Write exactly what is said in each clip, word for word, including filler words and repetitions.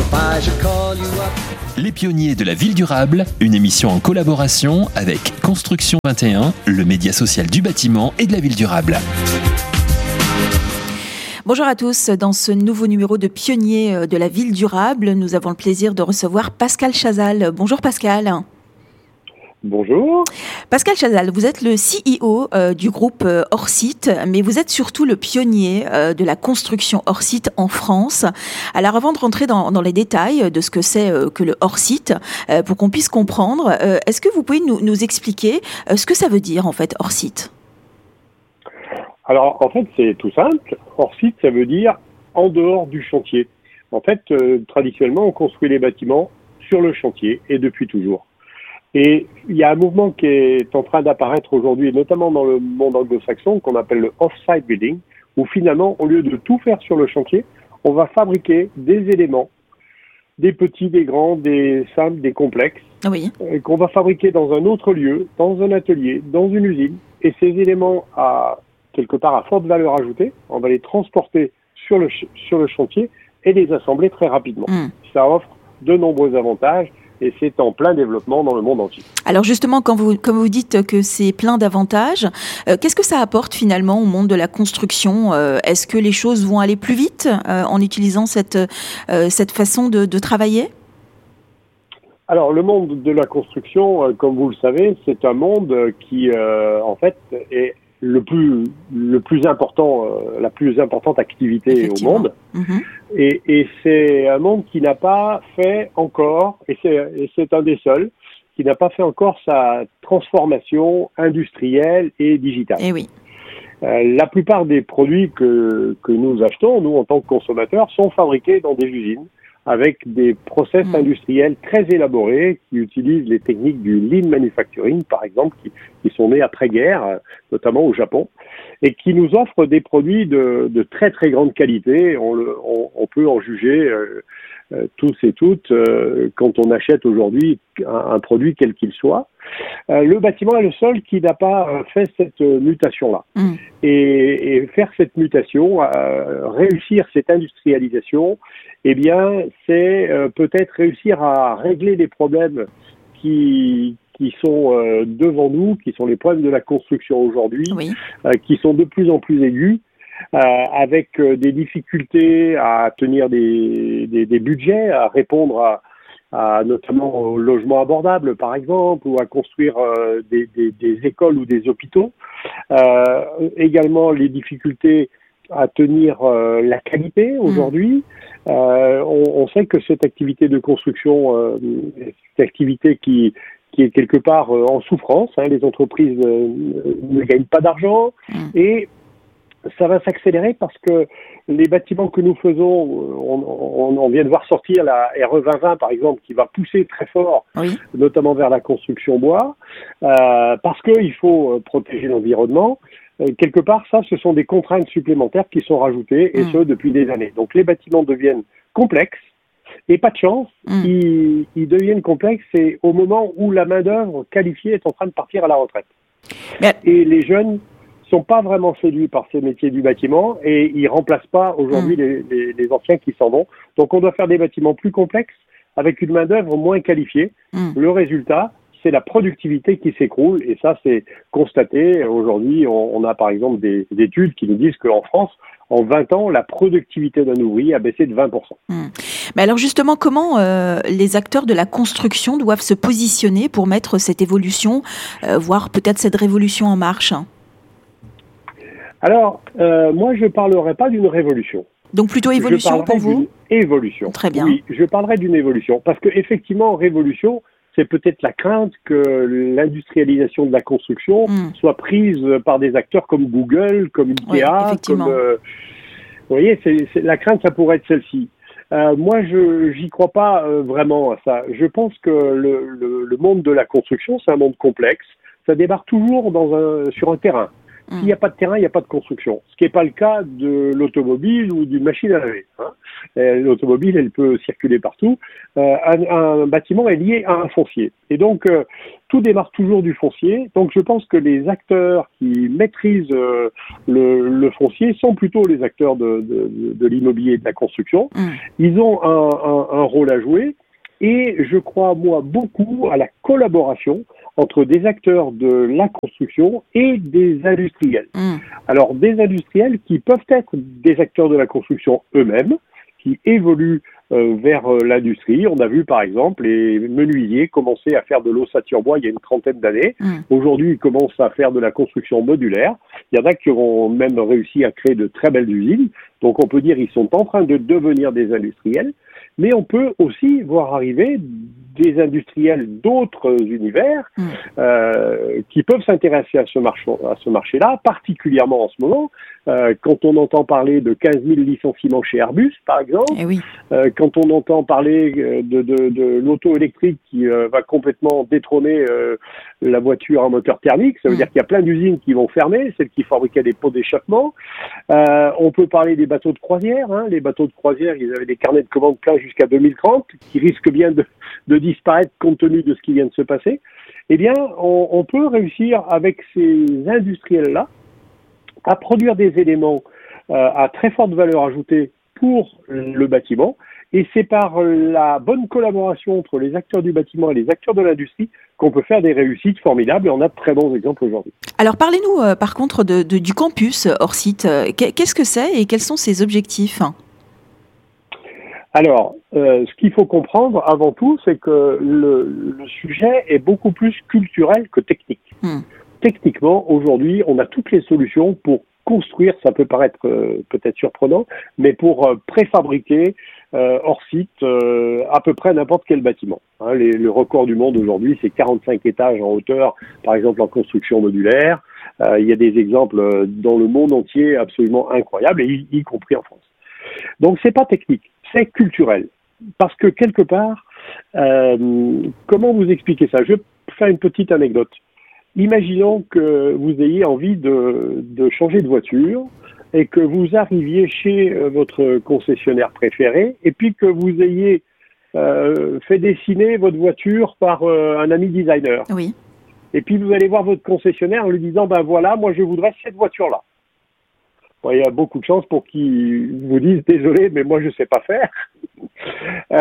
Les pionniers de la ville durable, une émission en collaboration avec Construction vingt et un, le média social du bâtiment et de la ville durable. Bonjour à tous, dans ce nouveau numéro de Pionniers de la ville durable, nous avons le plaisir de recevoir Pascal Chazal. Bonjour Pascal. Bonjour. Pascal Chazal, vous êtes le C E O euh, du groupe euh, Orcite, mais vous êtes surtout le pionnier euh, de la construction Orcite en France. Alors avant de rentrer dans, dans les détails de ce que c'est euh, que le Orcite, euh, pour qu'on puisse comprendre, euh, est-ce que vous pouvez nous, nous expliquer euh, ce que ça veut dire en fait Orcite ? Alors en fait c'est tout simple, Orcite ça veut dire en dehors du chantier. En fait euh, traditionnellement on construit les bâtiments sur le chantier et depuis toujours. Et il y a un mouvement qui est en train d'apparaître aujourd'hui, notamment dans le monde anglo-saxon, qu'on appelle le off-site building, où finalement, au lieu de tout faire sur le chantier, on va fabriquer des éléments, des petits, des grands, des simples, des complexes, oui. euh, qu'on va fabriquer dans un autre lieu, dans un atelier, dans une usine. Et ces éléments, à quelque part à forte valeur ajoutée, on va les transporter sur le, ch- sur le chantier et les assembler très rapidement. Mm. Ça offre de nombreux avantages. Et c'est en plein développement dans le monde entier. Alors justement, quand vous, comme vous dites que c'est plein d'avantages, euh, qu'est-ce que ça apporte finalement au monde de la construction ? euh, Est-ce que les choses vont aller plus vite euh, en utilisant cette, euh, cette façon de, de travailler ? Alors le monde de la construction, euh, comme vous le savez, c'est un monde qui euh, en fait est le plus le plus important, euh, la plus importante activité au monde. Mmh. Et, et c'est un monde qui n'a pas fait encore, et c'est, et c'est un des seuls, qui n'a pas fait encore sa transformation industrielle et digitale. Et oui. Euh, la plupart des produits que, que nous achetons, nous en tant que consommateurs, sont fabriqués dans des usines avec des process mmh. industriels très élaborés qui utilisent les techniques du lean manufacturing, par exemple, qui, qui sont nées après-guerre, notamment au Japon, et qui nous offrent des produits de, de très très grande qualité. On, le, on, on peut en juger euh, euh, tous et toutes euh, quand on achète aujourd'hui un, un produit quel qu'il soit. Euh, le bâtiment est le seul qui n'a pas euh, fait cette euh, mutation-là. Mmh. Et, et faire cette mutation, euh, réussir cette industrialisation, eh bien, c'est euh, peut-être réussir à régler les problèmes qui, qui sont euh, devant nous, qui sont les problèmes de la construction aujourd'hui, oui. euh, qui sont de plus en plus aigus, euh, avec euh, des difficultés à tenir des, des, des budgets, à répondre à, à notamment au logement abordable, par exemple, ou à construire euh, des, des, des écoles ou des hôpitaux. Euh, également, les difficultés à tenir euh, la qualité aujourd'hui. Mmh. Euh, on, on sait que cette activité de construction, euh, cette activité qui, qui est quelque part euh, en souffrance, hein, les entreprises euh, ne gagnent pas d'argent mmh. et ça va s'accélérer parce que les bâtiments que nous faisons, on, on, on vient de voir sortir la R E vingt vingt par exemple, qui va pousser très fort, oui. notamment vers la construction bois, euh, parce qu'il faut protéger l'environnement. Quelque part, ça, ce sont des contraintes supplémentaires qui sont rajoutées, et mmh. ce, depuis des années. Donc, les bâtiments deviennent complexes, et pas de chance, mmh. ils, ils deviennent complexes, et au moment où la main-d'œuvre qualifiée est en train de partir à la retraite. Mais... Et les jeunes sont pas vraiment séduits par ces métiers du bâtiment, et ils remplacent pas aujourd'hui mmh. les, les, les anciens qui s'en vont. Donc, on doit faire des bâtiments plus complexes, avec une main-d'œuvre moins qualifiée. Mmh. Le résultat, c'est la productivité qui s'écroule, et ça, c'est constaté. Aujourd'hui, on, on a par exemple des, des études qui nous disent qu'en France, en vingt ans, la productivité d'un ouvrier a baissé de vingt pour cent. Mmh. Mais alors justement, comment euh, les acteurs de la construction doivent se positionner pour mettre cette évolution, euh, voire peut-être cette révolution en marche ? Alors, euh, moi, je ne parlerai pas d'une révolution. Donc plutôt évolution pour vous ? Évolution. Très bien. Oui, je parlerai d'une évolution, parce qu'effectivement, révolution, c'est peut-être la crainte que l'industrialisation de la construction mmh. soit prise par des acteurs comme Google, comme Ikea, oui, comme... Euh, vous voyez, c'est, c'est, la crainte, ça pourrait être celle-ci. Euh, moi, je j'y crois pas euh, vraiment à ça. Je pense que le, le, le monde de la construction, c'est un monde complexe. Ça démarre toujours dans un, sur un terrain. Mmh. S'il n'y a pas de terrain, il n'y a pas de construction. Ce qui n'est pas le cas de l'automobile ou d'une machine à laver. Hein. L'automobile, elle peut circuler partout. Euh, un, un bâtiment est lié à un foncier. Et donc, euh, tout démarre toujours du foncier. Donc, je pense que les acteurs qui maîtrisent euh, le, le foncier sont plutôt les acteurs de, de, de, de l'immobilier et de la construction. Mmh. Ils ont un, un, un rôle à jouer. Et je crois, moi, beaucoup à la collaboration entre des acteurs de la construction et des industriels. Mmh. Alors, des industriels qui peuvent être des acteurs de la construction eux-mêmes, qui évoluent euh, vers euh, l'industrie. On a vu, par exemple, les menuisiers commencer à faire de l'ossature bois il y a une trentaine d'années. Mmh. Aujourd'hui, ils commencent à faire de la construction modulaire. Il y en a qui ont même réussi à créer de très belles usines. Donc, on peut dire qu'ils sont en train de devenir des industriels. Mais on peut aussi voir arriver des industriels d'autres univers mmh. euh, qui peuvent s'intéresser à ce, marché, à ce marché-là, particulièrement en ce moment, euh, quand on entend parler de quinze mille licenciements chez Airbus, par exemple, eh oui. euh, quand on entend parler de, de, de l'auto électrique qui euh, va complètement détrôner euh, la voiture à moteur thermique, ça veut mmh. dire qu'il y a plein d'usines qui vont fermer, celles qui fabriquaient des pots d'échappement. Euh, on peut parler des bateaux de croisière. Hein. Les bateaux de croisière, ils avaient des carnets de commandes pleins jusqu'à deux mille trente, qui risquent bien de, de disparaître compte tenu de ce qui vient de se passer. Eh bien, on, on peut réussir avec ces industriels-là à produire des éléments euh, à très forte valeur ajoutée pour le bâtiment. Et c'est par la bonne collaboration entre les acteurs du bâtiment et les acteurs de l'industrie qu'on peut faire des réussites formidables. Et on a de très bons exemples aujourd'hui. Alors, parlez-nous euh, par contre de, de, du campus Orsit. Qu'est-ce que c'est et quels sont ses objectifs ? Alors, euh, ce qu'il faut comprendre avant tout, c'est que le, le sujet est beaucoup plus culturel que technique. Hmm. Techniquement, aujourd'hui, on a toutes les solutions pour construire, ça peut paraître euh, peut-être surprenant, mais pour euh, préfabriquer euh, hors site euh, à peu près n'importe quel bâtiment. Hein, les, le record du monde aujourd'hui, c'est quarante-cinq étages en hauteur, par exemple en construction modulaire. Euh, il y a des exemples dans le monde entier absolument incroyables, et y, y compris en France. Donc, c'est pas technique, c'est culturel. Parce que quelque part, euh, comment vous expliquer ça ? Je vais faire une petite anecdote. Imaginons que vous ayez envie de, de changer de voiture et que vous arriviez chez votre concessionnaire préféré et puis que vous ayez euh, fait dessiner votre voiture par euh, un ami designer. Oui. Et puis vous allez voir votre concessionnaire en lui disant « ben voilà, moi je voudrais cette voiture-là ». Bon, il y a beaucoup de chances pour qu'ils vous disent « désolé, mais moi je ne sais pas faire euh, ».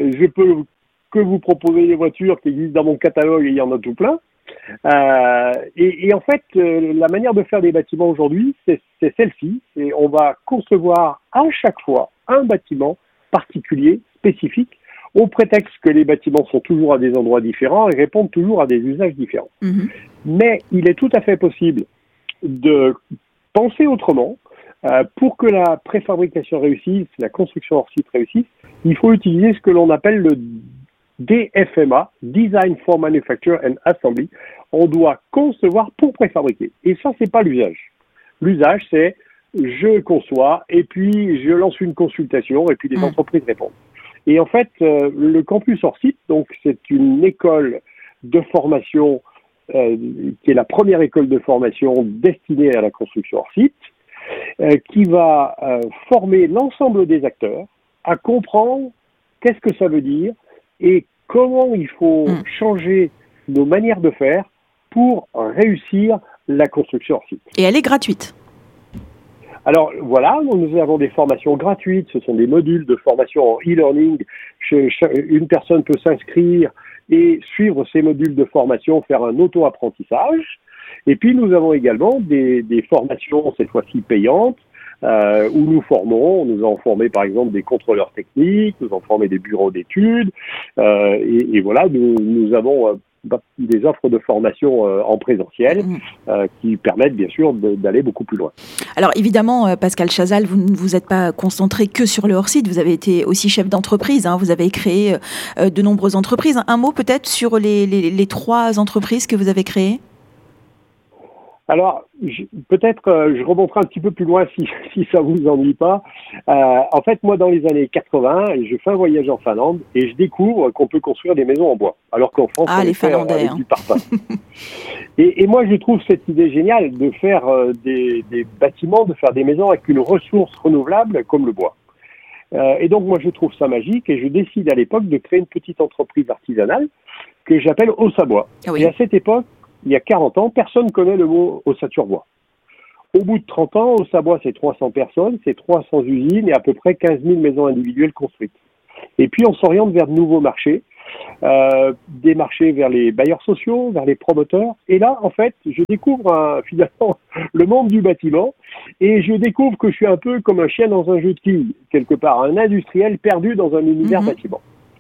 Je peux que vous proposer des voitures qui existent dans mon catalogue et il y en a tout plein. Euh, et, et en fait, euh, la manière de faire des bâtiments aujourd'hui, c'est, c'est celle-ci. Et on va concevoir à chaque fois un bâtiment particulier, spécifique, au prétexte que les bâtiments sont toujours à des endroits différents et répondent toujours à des usages différents. Mmh. Mais il est tout à fait possible de penser autrement. Euh, pour que la préfabrication réussisse, la construction hors site réussisse, il faut utiliser ce que l'on appelle le D F M A, Design for Manufacture and Assembly. On doit concevoir pour préfabriquer. Et ça, c'est pas l'usage. L'usage, c'est je conçois et puis je lance une consultation et puis les mmh. entreprises répondent. Et en fait, euh, le campus hors site, donc c'est une école de formation euh, qui est la première école de formation destinée à la construction hors site, euh, qui va euh, former l'ensemble des acteurs à comprendre qu'est-ce que ça veut dire et comment il faut mmh. changer nos manières de faire pour réussir la construction hors site. Et elle est gratuite. Alors voilà, nous avons des formations gratuites, ce sont des modules de formation en e-learning. Une personne peut s'inscrire et suivre ces modules de formation, faire un auto-apprentissage. Et puis nous avons également des, des formations, cette fois-ci payantes, Euh, où nous formons, nous avons formé par exemple des contrôleurs techniques, nous avons formé des bureaux d'études, euh, et, et voilà, nous, nous avons euh, des offres de formation euh, en présentiel euh, qui permettent bien sûr de, d'aller beaucoup plus loin. Alors évidemment, Pascal Chazal, vous ne vous êtes pas concentré que sur le hors-site, vous avez été aussi chef d'entreprise, hein, vous avez créé euh, de nombreuses entreprises. Un mot peut-être sur les, les, les trois entreprises que vous avez créées ? Alors, je, peut-être euh, je remonterai un petit peu plus loin si, si ça vous ennuie pas. Euh, en fait, moi, dans les années quatre-vingts, je fais un voyage en Finlande et je découvre qu'on peut construire des maisons en bois, alors qu'en France, ah, on les les fait avec hein. du parpaing. et, et moi, je trouve cette idée géniale de faire euh, des, des bâtiments, de faire des maisons avec une ressource renouvelable comme le bois. Euh, et donc, moi, je trouve ça magique et je décide à l'époque de créer une petite entreprise artisanale que j'appelle Ossabois. Ah oui. Et à cette époque, il y a quarante ans, personne ne connaît le mot ossature-bois. Au bout de trente ans, Ossabois, c'est trois cents personnes, c'est trois cents usines et à peu près quinze mille maisons individuelles construites. Et puis, on s'oriente vers de nouveaux marchés, euh, des marchés vers les bailleurs sociaux, vers les promoteurs. Et là, en fait, je découvre un, finalement le monde du bâtiment et je découvre que je suis un peu comme un chien dans un jeu de quilles, quelque part, un industriel perdu dans un univers mmh. bâtiment.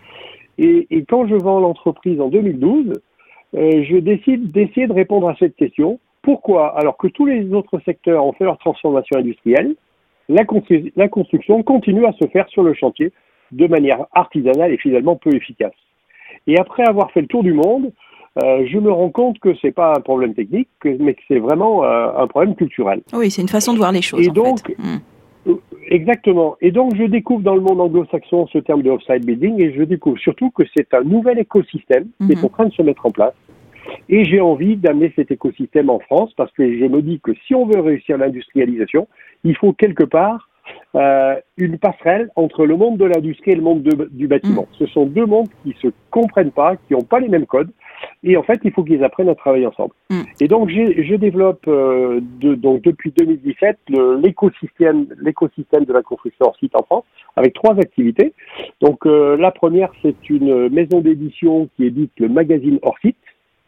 Et, et quand je vends l'entreprise en deux mille douze, Euh, je décide d'essayer de répondre à cette question. Pourquoi, alors que tous les autres secteurs ont fait leur transformation industrielle, la, constru- la construction continue à se faire sur le chantier de manière artisanale et finalement peu efficace. Et après avoir fait le tour du monde, euh, je me rends compte que c'est pas un problème technique, que, mais que c'est vraiment euh, un problème culturel. Oui, c'est une façon de voir les choses. Et en donc, fait. Mmh. Exactement. Et donc, je découvre dans le monde anglo-saxon ce terme de off-site building et je découvre surtout que c'est un nouvel écosystème qui est en train de se mettre en place. Et j'ai envie d'amener cet écosystème en France parce que je me dis que si on veut réussir l'industrialisation, il faut quelque part euh, une passerelle entre le monde de l'industrie et le monde de, du bâtiment. Mmh. Ce sont deux mondes qui se comprennent pas, qui n'ont pas les mêmes codes. Et en fait, il faut qu'ils apprennent à travailler ensemble. Mmh. Et donc, j'ai, je développe euh, de, donc depuis deux mille dix-sept le, l'écosystème, l'écosystème de la construction hors site en France avec trois activités. Donc, euh, la première, c'est une maison d'édition qui édite le magazine hors site.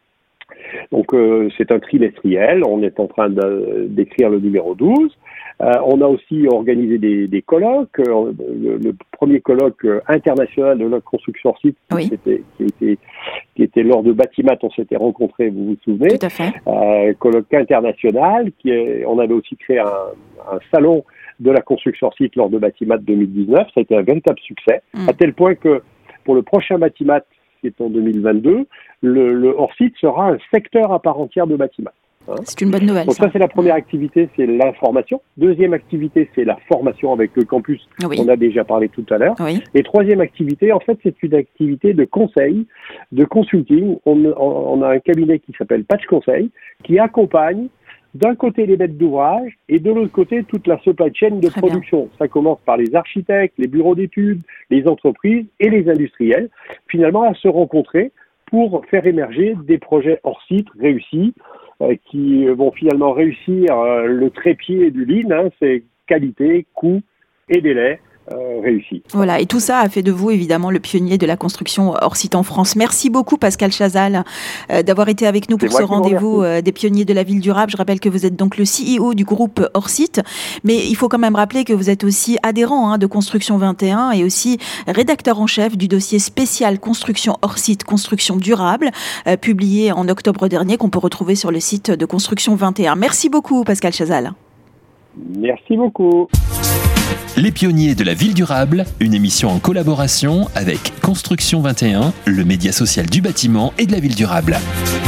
Donc, euh, c'est un trimestriel. On est en train de, d'écrire le numéro douze. Euh, on a aussi organisé des, des colloques. Euh, le, le premier colloque international de la construction hors site, oui. qui, était, qui, était, qui était lors de Batimat, on s'était rencontrés, vous vous souvenez. Tout à fait. Euh, colloque international. Qui est, on avait aussi créé un, un salon de la construction hors site lors de Batimat deux mille dix-neuf. Ça a été un véritable succès, mmh. à tel point que pour le prochain Batimat, qui est en deux mille vingt-deux, le, le hors-site sera un secteur à part entière de Batimat. Hein. C'est une bonne nouvelle. Donc ça, ça c'est la première activité, c'est l'information. Deuxième activité, c'est la formation avec le campus. Oui. On a déjà parlé tout à l'heure. Oui. Et troisième activité, en fait, c'est une activité de conseil, de consulting. On, on a un cabinet qui s'appelle Patch Conseil, qui accompagne d'un côté les maîtres d'ouvrage et de l'autre côté toute la supply chain de Très production. Bien. Ça commence par les architectes, les bureaux d'études, les entreprises et les industriels, finalement à se rencontrer pour faire émerger des projets hors site réussis euh, qui vont finalement réussir euh, le trépied du lean, hein, c'est qualité, coût et délai. Euh, réussi. Voilà, et tout ça a fait de vous évidemment le pionnier de la construction hors site en France. Merci beaucoup Pascal Chazal euh, d'avoir été avec nous pour ce rendez-vous euh, des pionniers de la ville durable. Je rappelle que vous êtes donc le C E O du groupe hors site, mais il faut quand même rappeler que vous êtes aussi adhérent hein, de Construction vingt et un et aussi rédacteur en chef du dossier spécial Construction hors site, construction durable, euh, publié en octobre dernier, qu'on peut retrouver sur le site de Construction vingt et un. Merci beaucoup Pascal Chazal. Merci beaucoup. Les pionniers de la ville durable, une émission en collaboration avec Construction vingt et un, le média social du bâtiment et de la ville durable.